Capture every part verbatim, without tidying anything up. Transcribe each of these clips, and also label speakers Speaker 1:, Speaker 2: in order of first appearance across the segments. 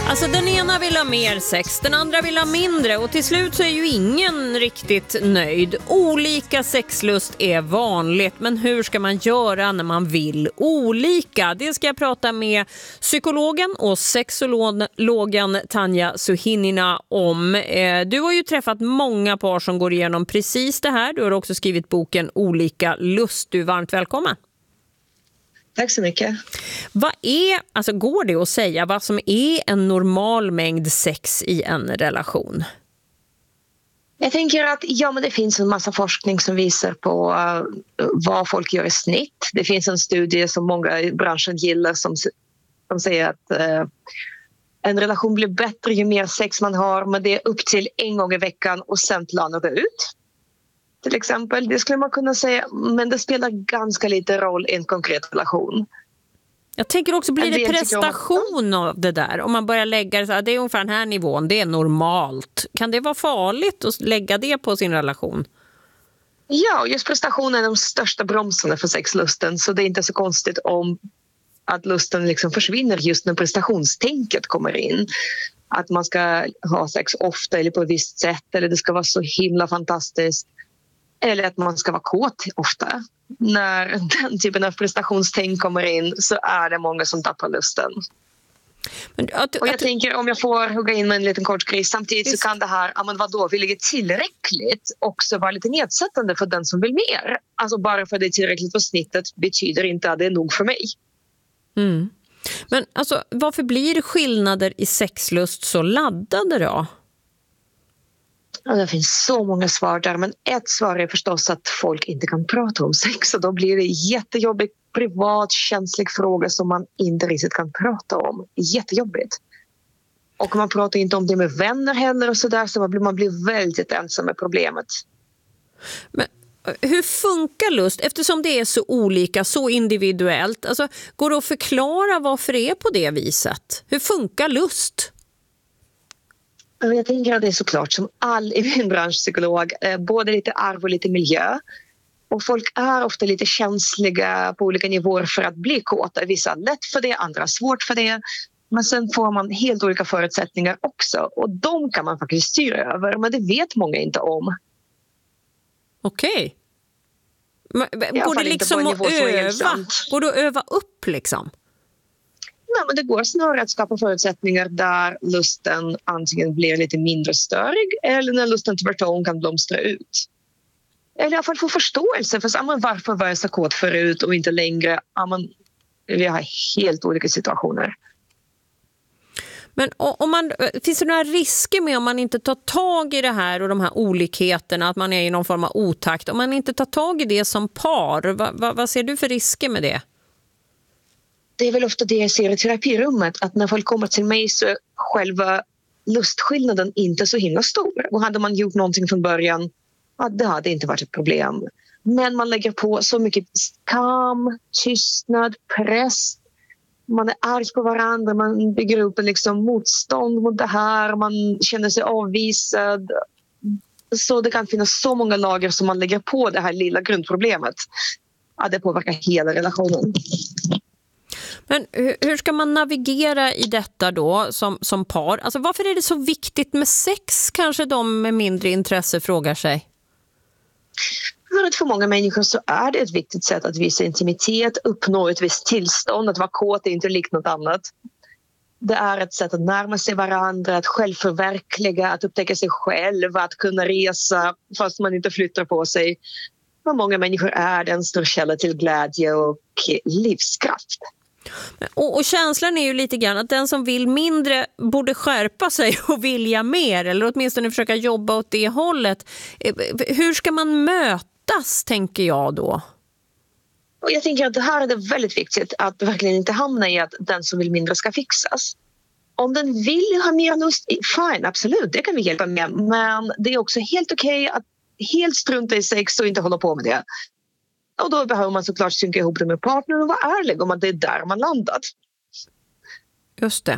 Speaker 1: Alltså den ena vill ha mer sex, den andra vill ha mindre och till slut så är ju ingen riktigt nöjd. Olika sexlust är vanligt, men hur ska man göra när man vill olika? Det ska jag prata med psykologen och sexologen Tanja Suhinina om. Du har ju träffat många par som går igenom precis det här. Du har också skrivit boken Olika lust. Du är varmt välkommen.
Speaker 2: Tack så mycket.
Speaker 1: Vad är, alltså går det att säga vad som är en normal mängd sex i en relation?
Speaker 2: Jag tänker att ja, men det finns en massa forskning som visar på uh, vad folk gör i snitt. Det finns en studie som många i branschen gillar som, som säger att uh, en relation blir bättre ju mer sex man har, men det är upp till en gång i veckan och sen planar det ut. Till exempel, det skulle man kunna säga, men det spelar ganska lite roll i en konkret relation.
Speaker 1: Jag tänker också, blir det prestation av det där? Om man börjar lägga det så här, det är ungefär den här nivån, det är normalt. Kan det vara farligt att lägga det på sin relation?
Speaker 2: Ja, just prestationen är de största bromsarna för sexlusten, så det är inte så konstigt om att lusten liksom försvinner just när prestationstänket kommer in. Att man ska ha sex ofta eller på ett visst sätt, eller det ska vara så himla fantastiskt. Eller att man ska vara kåt ofta. När den typen av prestationstänk kommer in så är det många som tappar lusten. Men att, och jag att, tänker, om jag får hugga in med en liten kort gris, samtidigt visst. Så kan det här, ja men vadå, vi ligger tillräckligt också vara lite nedsättande för den som vill mer. Alltså bara för att det är tillräckligt på snittet betyder inte att det är nog för mig.
Speaker 1: Mm. Men alltså, varför blir skillnader i sexlust så laddade då?
Speaker 2: Ja, det finns så många svar där, men ett svar är förstås att folk inte kan prata om sex, och då blir det jättejobbigt, privat, känslig fråga som man inte riktigt kan prata om. Jättejobbigt. Och man pratar inte om det med vänner heller och sådär, så man blir, man blir väldigt ensam med problemet.
Speaker 1: Men hur funkar lust? Eftersom det är så olika, så individuellt, alltså, går det att förklara varför det är på det viset? Hur funkar lust?
Speaker 2: Jag tänker att det är såklart som all i min bransch psykolog, både lite arv och lite miljö. Och folk är ofta lite känsliga på olika nivåer för att bli kåta. Vissa har lätt för det, andra har svårt för det. Men sen får man helt olika förutsättningar också. Och de kan man faktiskt styra över, men det vet många inte om.
Speaker 1: Okej. Okay. Går det liksom att öva? Går det att öva upp liksom?
Speaker 2: Nej, men det går snarare att skapa förutsättningar där lusten antingen blir lite mindre störig eller när lusten tvärtom kan blomstra ut. Eller i alla fall få förståelse för så, varför var jag så kåt förut och inte längre. Ja, men, vi har helt olika situationer.
Speaker 1: Men om man, finns det några risker med om man inte tar tag i det här och de här olikheterna, att man är i någon form av otakt? Om man inte tar tag i det som par, vad, vad, vad ser du för risker med det?
Speaker 2: Det är väl ofta det jag ser i terapirummet, att när folk kommer till mig så är själva lustskillnaden inte så himla stor. Och hade man gjort någonting från början, ja, det hade inte varit ett problem. Men man lägger på så mycket skam, tystnad, press. Man är arg på varandra, man bygger upp en liksom motstånd mot det här, man känner sig avvisad. Så det kan finnas så många lager som man lägger på det här lilla grundproblemet. Ja, det påverkar hela relationen.
Speaker 1: Men hur ska man navigera i detta då som, som par? Alltså varför är det så viktigt med sex? Kanske de med mindre intresse frågar sig.
Speaker 2: För att för många människor så är det ett viktigt sätt att visa intimitet, uppnå ett visst tillstånd, att vara kåt är inte likt något annat. Det är ett sätt att närma sig varandra, att självförverkliga, att upptäcka sig själv, att kunna resa fast man inte flyttar på sig. För många människor är det en stor källa till glädje och livskraft.
Speaker 1: Och, och känslan är ju lite grann att den som vill mindre borde skärpa sig och vilja mer, eller åtminstone försöka jobba åt det hållet. Hur ska man mötas, tänker jag då?
Speaker 2: Och jag tänker att det här är det väldigt viktigt att verkligen inte hamna i att den som vill mindre ska fixas. Om den vill ha mer lust, fine, absolut, det kan vi hjälpa med. Men det är också helt okej okay att helt strunta i sex och inte hålla på med det. Och då behöver man såklart synka ihop det med partnern och vara ärlig om att det är där man landat.
Speaker 1: Just det.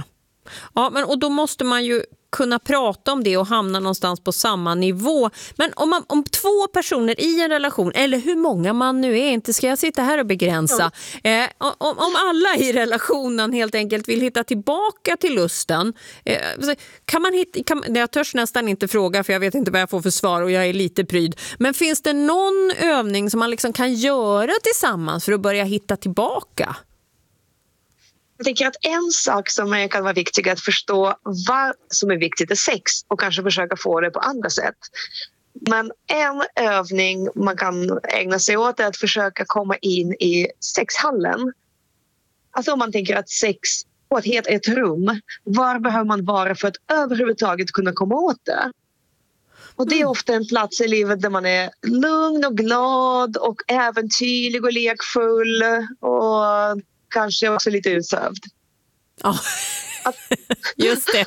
Speaker 1: Ja, men och då måste man ju kunna prata om det och hamna någonstans på samma nivå. Men om, man, om två personer i en relation, eller hur många man nu är, inte ska jag sitta här och begränsa. Mm. Eh, om, om alla i relationen helt enkelt vill hitta tillbaka till lusten, eh, kan man hitta, kan, jag törs nästan inte fråga för jag vet inte vad jag får för svar och jag är lite pryd. Men finns det någon övning som man liksom kan göra tillsammans för att börja hitta tillbaka?
Speaker 2: Jag tänker att en sak som kan vara viktig är att förstå vad som är viktigt i sex och kanske försöka få det på andra sätt. Men en övning man kan ägna sig åt är att försöka komma in i sexhallen. Alltså om man tänker att sex på ett helt ett rum, var behöver man vara för att överhuvudtaget kunna komma åt det? Och det är ofta en plats i livet där man är lugn och glad och äventyrlig och lekfull och kanske också lite utsövd.
Speaker 1: Ja, just det.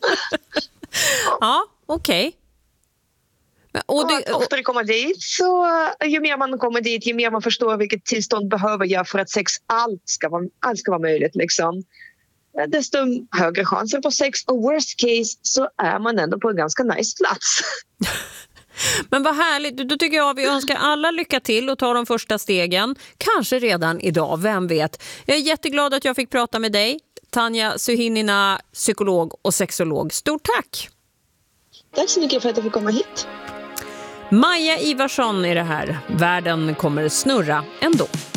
Speaker 1: Ja, okej. Okay.
Speaker 2: Och, och att oftare komma dit, så ju mer man kommer dit, ju mer man förstår vilket tillstånd behöver jag för att sex allt ska vara, allt ska vara möjligt. Liksom. Desto högre chanser på sex och worst case så är man ändå på en ganska nice plats.
Speaker 1: Men vad härligt, då tycker jag vi önskar alla lycka till och ta de första stegen. Kanske redan idag, vem vet. Jag är jätteglad att jag fick prata med dig. Tanja Suhinina, psykolog och sexolog. Stort tack!
Speaker 2: Tack så mycket för att jag fick komma hit.
Speaker 1: Maja Ivarsson är det här. Världen kommer snurra ändå.